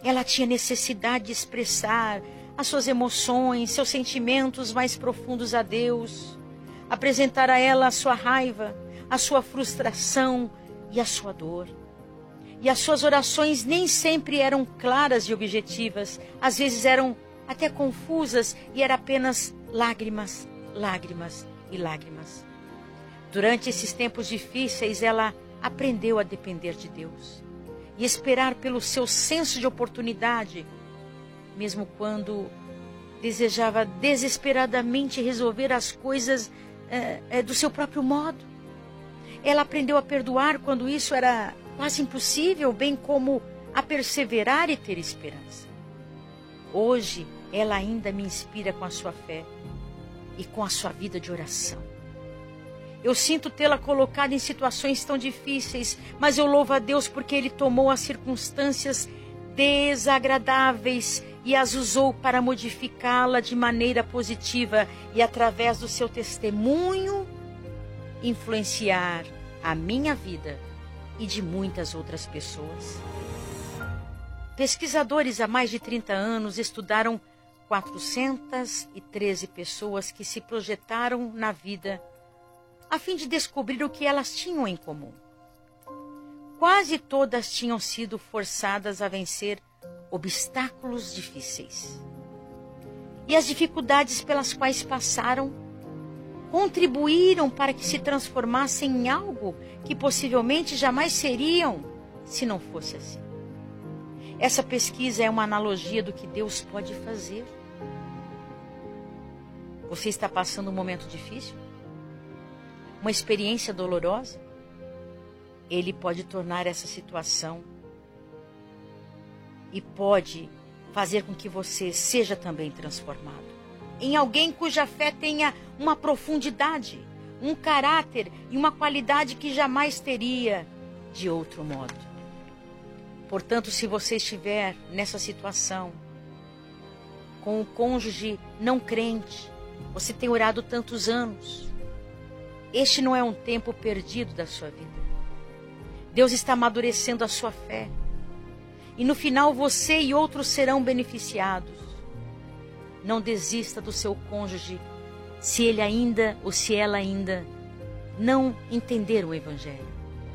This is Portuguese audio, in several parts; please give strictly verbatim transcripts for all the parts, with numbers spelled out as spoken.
Ela tinha necessidade de expressar as suas emoções, seus sentimentos mais profundos a Deus. Apresentar a ela a sua raiva, a sua frustração e a sua dor. E as suas orações nem sempre eram claras e objetivas. Às vezes eram até confusas e era apenas lágrimas, lágrimas e lágrimas. Durante esses tempos difíceis, ela aprendeu a depender de Deus e esperar pelo seu senso de oportunidade, mesmo quando desejava desesperadamente resolver as coisas é, é, do seu próprio modo. Ela aprendeu a perdoar quando isso era quase impossível, bem como a perseverar e ter esperança. Hoje, ela ainda me inspira com a sua fé e com a sua vida de oração. Eu sinto tê-la colocada em situações tão difíceis, mas eu louvo a Deus porque Ele tomou as circunstâncias desagradáveis e as usou para modificá-la de maneira positiva e, através do seu testemunho, influenciar a minha vida e de muitas outras pessoas. Pesquisadores há mais de trinta anos estudaram quatrocentas e treze pessoas que se projetaram na vida a fim de descobrir o que elas tinham em comum. Quase todas tinham sido forçadas a vencer obstáculos difíceis. E as dificuldades pelas quais passaram contribuíram para que se transformassem em algo que possivelmente jamais seriam se não fosse assim. Essa pesquisa é uma analogia do que Deus pode fazer. Você está passando um momento difícil? Uma experiência dolorosa? Ele pode tornar essa situação e pode fazer com que você seja também transformado em alguém cuja fé tenha uma profundidade, um caráter e uma qualidade que jamais teria de outro modo. Portanto, se você estiver nessa situação, com o cônjuge não crente, você tem orado tantos anos, este não é um tempo perdido da sua vida. Deus está amadurecendo a sua fé. E no final você e outros serão beneficiados. Não desista do seu cônjuge se ele ainda ou se ela ainda não entender o Evangelho.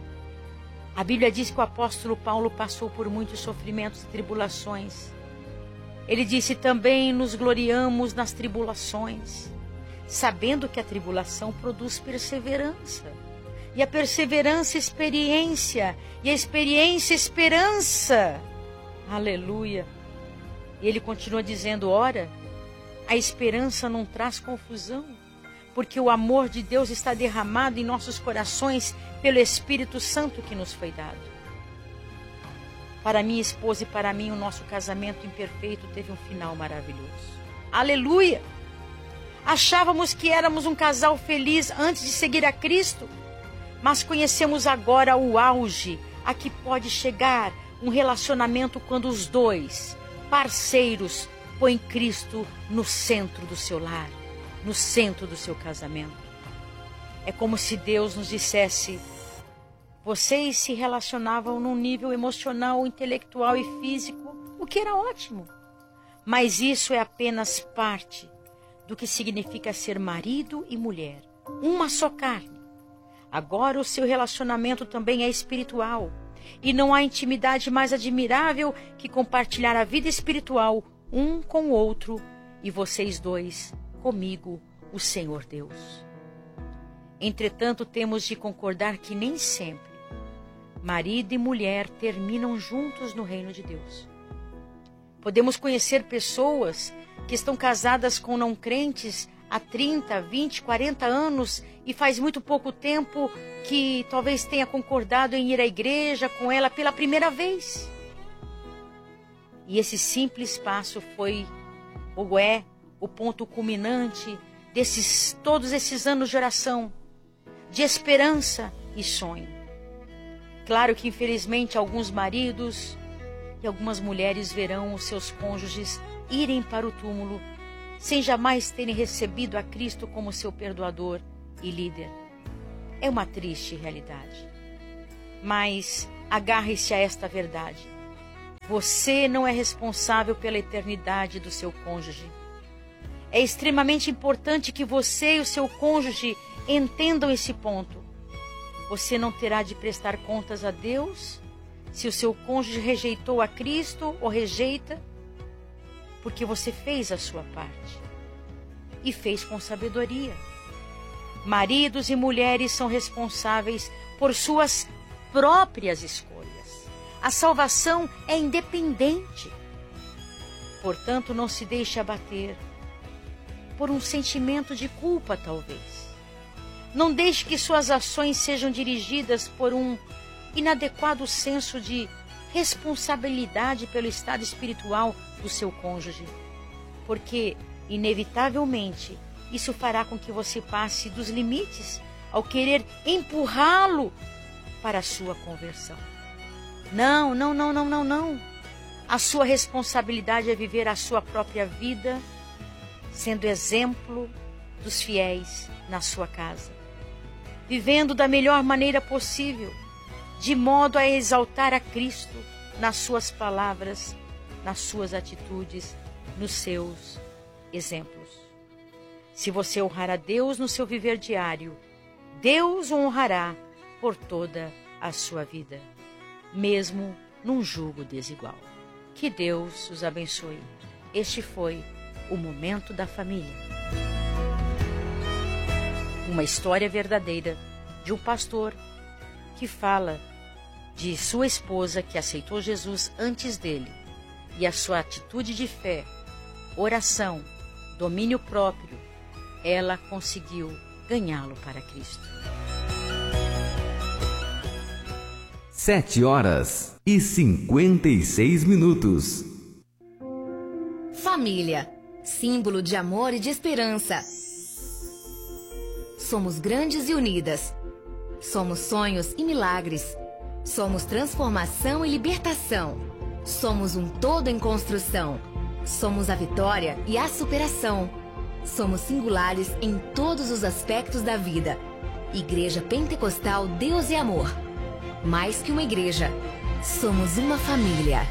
A Bíblia diz que o apóstolo Paulo passou por muitos sofrimentos e tribulações. Ele disse: também nos gloriamos nas tribulações, sabendo que a tribulação produz perseverança, e a perseverança experiência, e a experiência esperança. Aleluia! E ele continua dizendo: ora, a esperança não traz confusão, porque o amor de Deus está derramado em nossos corações pelo Espírito Santo que nos foi dado. Para minha esposa e para mim, o nosso casamento imperfeito teve um final maravilhoso. Aleluia! Achávamos que éramos um casal feliz antes de seguir a Cristo, mas conhecemos agora o auge a que pode chegar um relacionamento quando os dois parceiros põem Cristo no centro do seu lar, no centro do seu casamento. É como se Deus nos dissesse: vocês se relacionavam num nível emocional, intelectual e físico, o que era ótimo, mas isso é apenas parte do que significa ser marido e mulher, uma só carne. Agora o seu relacionamento também é espiritual, e não há intimidade mais admirável que compartilhar a vida espiritual um com o outro, e vocês dois comigo, o Senhor Deus. Entretanto, temos de concordar que nem sempre marido e mulher terminam juntos no reino de Deus. Podemos conhecer pessoas que estão casadas com não crentes há trinta, vinte, quarenta anos e faz muito pouco tempo que talvez tenha concordado em ir à igreja com ela pela primeira vez. E esse simples passo foi, ou é, o ponto culminante desses todos esses anos de oração, de esperança e sonho. Claro que infelizmente alguns maridos e algumas mulheres verão os seus cônjuges irem para o túmulo sem jamais terem recebido a Cristo como seu perdoador e líder. É uma triste realidade. Mas agarre-se a esta verdade. Você não é responsável pela eternidade do seu cônjuge. É extremamente importante que você e o seu cônjuge entendam esse ponto. Você não terá de prestar contas a Deus se o seu cônjuge rejeitou a Cristo ou rejeita, porque você fez a sua parte e fez com sabedoria. Maridos e mulheres são responsáveis por suas próprias escolhas. A salvação é independente. Portanto, não se deixe abater por um sentimento de culpa, talvez. Não deixe que suas ações sejam dirigidas por um inadequado senso de responsabilidade pelo estado espiritual do seu cônjuge, porque, inevitavelmente, isso fará com que você passe dos limites ao querer empurrá-lo para a sua conversão. Não, não, não, não, não, não. A sua responsabilidade é viver a sua própria vida, sendo exemplo dos fiéis na sua casa, vivendo da melhor maneira possível, de modo a exaltar a Cristo nas suas palavras, nas suas atitudes, nos seus exemplos. Se você honrar a Deus no seu viver diário, Deus o honrará por toda a sua vida, mesmo num jugo desigual. Que Deus os abençoe. Este foi o Momento da Família. Uma história verdadeira de um pastor que fala de sua esposa que aceitou Jesus antes dele e a sua atitude de fé, oração, domínio próprio, ela conseguiu ganhá-lo para Cristo. Sete horas e cinquenta e seis minutos. Família, símbolo de amor e de esperança. Somos grandes e unidas. Somos sonhos e milagres. Somos transformação e libertação. Somos um todo em construção. Somos a vitória e a superação. Somos singulares em todos os aspectos da vida. Igreja Pentecostal Deus é Amor. Mais que uma igreja, somos uma família.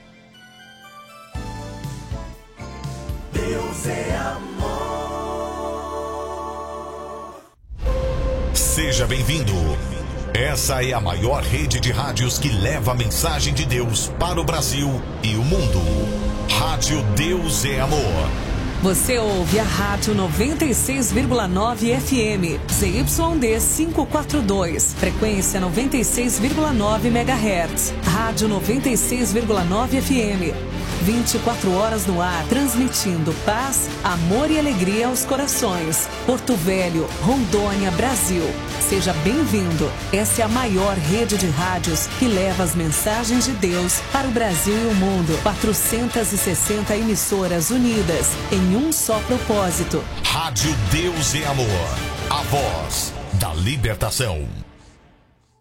Deus é amor. Seja bem-vindo. Essa é a maior rede de rádios que leva a mensagem de Deus para o Brasil e o mundo. Rádio Deus é Amor. Você ouve a Rádio noventa e seis vírgula nove F M, Z Y D quinhentos e quarenta e dois, frequência noventa e seis vírgula nove megahertz. Rádio noventa e seis vírgula nove F M, vinte e quatro horas no ar, transmitindo paz, amor e alegria aos corações. Porto Velho, Rondônia, Brasil. Seja bem-vindo. Essa é a maior rede de rádios que leva as mensagens de Deus para o Brasil e o mundo. quatrocentas e sessenta emissoras unidas em um só propósito. Rádio Deus é Amor. A voz da libertação.